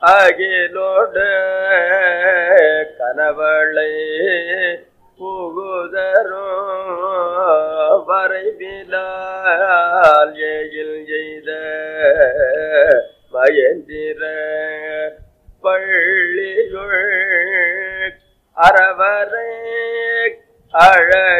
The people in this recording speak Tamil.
அகிலோடு கனவளை புகுதரும் வரைவிலால் ஏயில் எய்த மயந்திர பள்ளியுள் அறவரை அழக